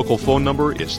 Local phone number is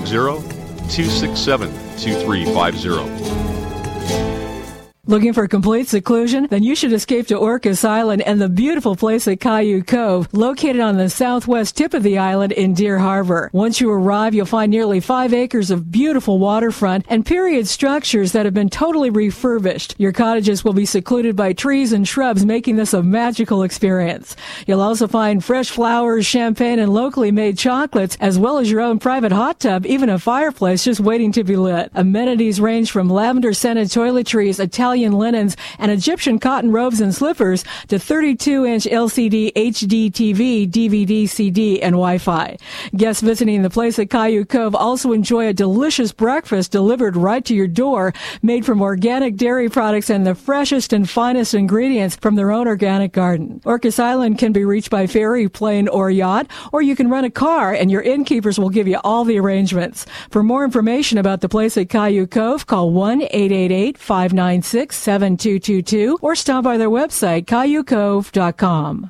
360-267-2350. Looking for complete seclusion? Then you should escape to Orcas Island and the beautiful place at Caillou Cove, located on the southwest tip of the island in Deer Harbor. Once you arrive, you'll find nearly 5 acres of beautiful waterfront and period structures that have been totally refurbished. Your cottages will be secluded by trees and shrubs, making this a magical experience. You'll also find fresh flowers, champagne, and locally made chocolates, as well as your own private hot tub, even a fireplace just waiting to be lit. Amenities range from lavender-scented toiletries, Italian linens, and Egyptian cotton robes and slippers to 32-inch LCD HD TV, DVD, CD, and Wi-Fi. Guests visiting the place at Caillou Cove also enjoy a delicious breakfast delivered right to your door, made from organic dairy products and the freshest and finest ingredients from their own organic garden. Orcas Island can be reached by ferry, plane, or yacht, or you can rent a car, and your innkeepers will give you all the arrangements. For more information about the place at Caillou Cove, call 1-888-596-7222 or stop by their website, cailloucove.com.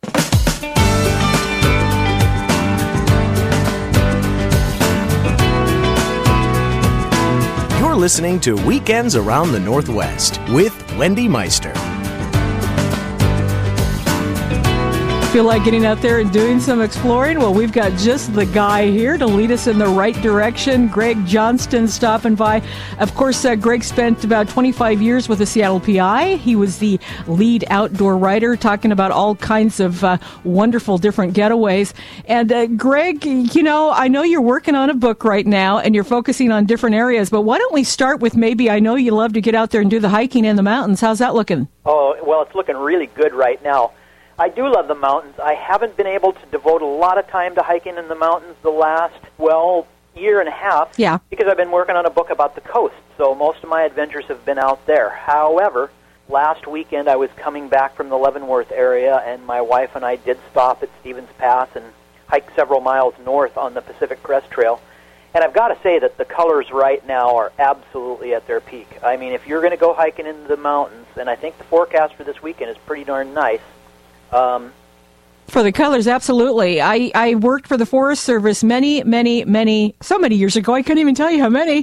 You're listening to Weekends Around the Northwest with Wendy Meister. Feel like getting out there and doing some exploring? Well, we've got just the guy here to lead us in the right direction. Greg Johnston stopping by. Of course, Greg spent about 25 years with the Seattle PI. He was the lead outdoor writer, talking about all kinds of wonderful different getaways. And Greg, you know, I know you're working on a book right now and you're focusing on different areas, but why don't we start with maybe, I know you love to get out there and do the hiking in the mountains. How's that looking? Oh, well, it's looking really good right now. I do love the mountains. I haven't been able to devote a lot of time to hiking in the mountains the last, year and a half. Yeah. Because I've been working on a book about the coast, so most of my adventures have been out there. However, last weekend I was coming back from the Leavenworth area, and my wife and I did stop at Stevens Pass and hike several miles north on the Pacific Crest Trail. And I've got to say that the colors right now are absolutely at their peak. I mean, if you're going to go hiking into the mountains, and I think the forecast for this weekend is pretty darn nice. For the colors, absolutely. I worked for the Forest Service so many years ago. I couldn't even tell you how many,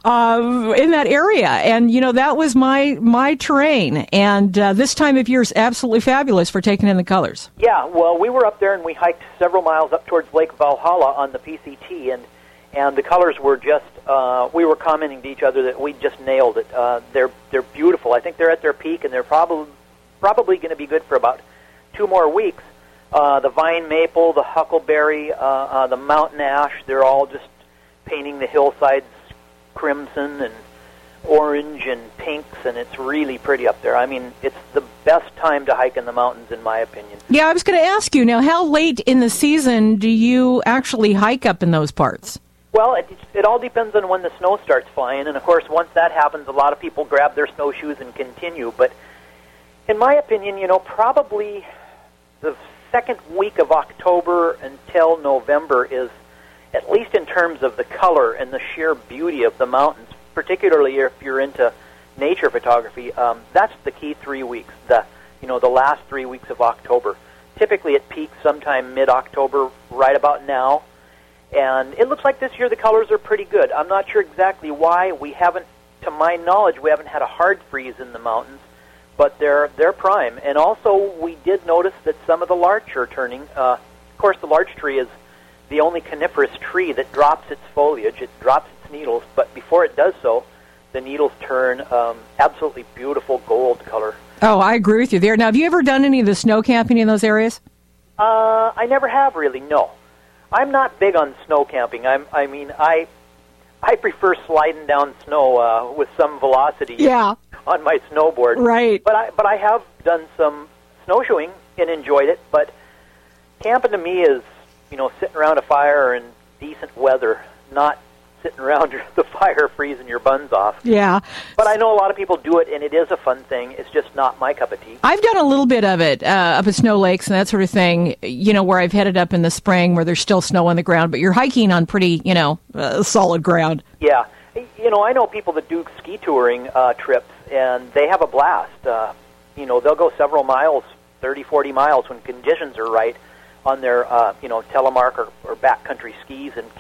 in that area. And, you know, that was my terrain. And this time of year is absolutely fabulous for taking in the colors. Yeah, well, we were up there and we hiked several miles up towards Lake Valhalla on the PCT, and the colors were just, we were commenting to each other that we just nailed it. They're beautiful. I think they're at their peak, and they're probably going to be good for about 2 more weeks. The vine maple, the huckleberry, the mountain ash, they're all just painting the hillsides crimson and orange and pinks, and it's really pretty up there. I mean, it's the best time to hike in the mountains, in my opinion. Yeah, I was going to ask you, now, how late in the season do you actually hike up in those parts? Well, it all depends on when the snow starts flying, and of course, once that happens, a lot of people grab their snowshoes and continue, but in my opinion, you know, probably the second week of October until November is, at least in terms of the color and the sheer beauty of the mountains, particularly if you're into nature photography, that's the key 3 weeks, the last 3 weeks of October. Typically it peaks sometime mid-October, right about now, and it looks like this year the colors are pretty good. I'm not sure exactly why. To my knowledge, we haven't had a hard freeze in the mountains, but they're prime. And also, we did notice that some of the larch are turning. Of course, the larch tree is the only coniferous tree that drops its foliage. It drops its needles, but before it does so, the needles turn absolutely beautiful gold color. Oh, I agree with you there. Now, have you ever done any of the snow camping in those areas? I never have, really, no. I'm not big on snow camping. I prefer sliding down snow with some velocity. Yeah. On my snowboard. Right. But I have done some snowshoeing and enjoyed it, but camping to me is, you know, sitting around a fire in decent weather, not sitting around the fire freezing your buns off. Yeah. But I know a lot of people do it, and it is a fun thing. It's just not my cup of tea. I've done a little bit of it up at Snow Lakes and that sort of thing, you know, where I've headed up in the spring where there's still snow on the ground, but you're hiking on pretty, solid ground. Yeah. You know, I know people that do ski touring trips, and they have a blast. They'll go several miles, 30, 40 miles when conditions are right, on their telemark or backcountry skis and